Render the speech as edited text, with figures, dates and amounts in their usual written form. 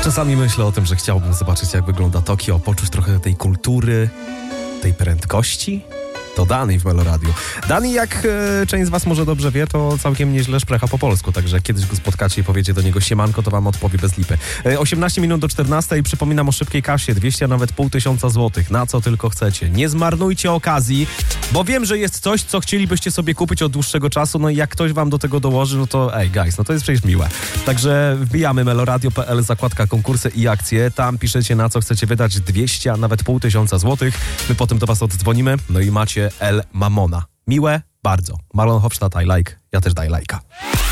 Czasami myślę o tym, że chciałbym zobaczyć, jak wygląda Tokio, poczuć trochę tej kultury, tej prędkości. To Dani w Meloradiu. Dani, jak część z was może dobrze wie, to całkiem nieźle szprecha po polsku, także jak kiedyś go spotkacie i powiecie do niego siemanko, to wam odpowie bez lipy. 18 minut do 14 i przypominam o szybkiej kasie, 200, a nawet 500 złotych, na co tylko chcecie. Nie zmarnujcie okazji, bo wiem, że jest coś, co chcielibyście sobie kupić od dłuższego czasu, no i jak ktoś wam do tego dołoży, no to guys, no to jest przecież miłe. Także wbijamy meloradio.pl, zakładka konkursy i akcje, tam piszecie, na co chcecie wydać 200, a nawet 500 złotych. My potem do was oddzwonimy, no i macie El Mamona. Miłe? Bardzo. Marlon Hofstadt, I like. Ja też daj lajka.